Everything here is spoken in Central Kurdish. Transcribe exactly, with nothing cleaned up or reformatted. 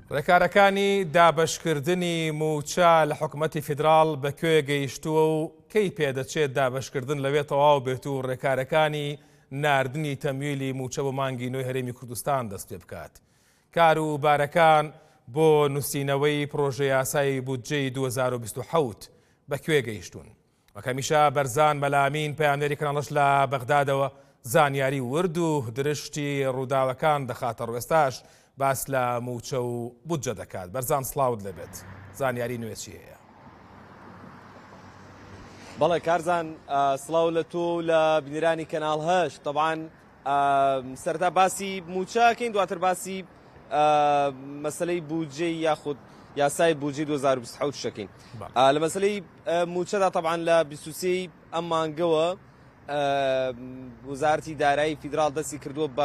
ڕێکارەکانی دابەشکردنی موچە لە حکوومەتی فیدراڵ بەکوێ گەیشتووە و کەی پێدەچێت دابەشکردن لەوێ تەواو بێت و ڕێکارەکانی ناردنی تەمویلی موچە بۆ مانگی نوێی هەرێمی کوردستان دەست پێ بکات. کار و بارەکان بۆ نووسینەوەی پرۆژە یاسای بودجەی دوو هەزار و بیست و حەوت بەکوێ گەیشتون. وەکەمیشە بەرزان مەلامین پەیامنێری کەناڵەش لە بەغدادەوە زانیاری ورد و درشتی ڕووداوەکان دەخاتە ڕوێستاش باس لە موچە و بودجە دەکات. بەرزان سڵاوت لەبێت. زانیاری نوێ چی هەیە؟ بەڵێ کارزان سڵاو لە تۆ لە بینێرانی کەناڵ هەشت. طبعاً سەرەتا باسی موچەکەین، دواتر باسی مەسەلەی بودجەی یاخود یاسای بودجەی دوو هەزار و بیست و حەوت شەکەین. لە مەسەلەی موچەدا طبعاً لە بیست و سێ ئەم مانگەوە وەزارەتی دارایی فیدراڵ دەستی کردووە بە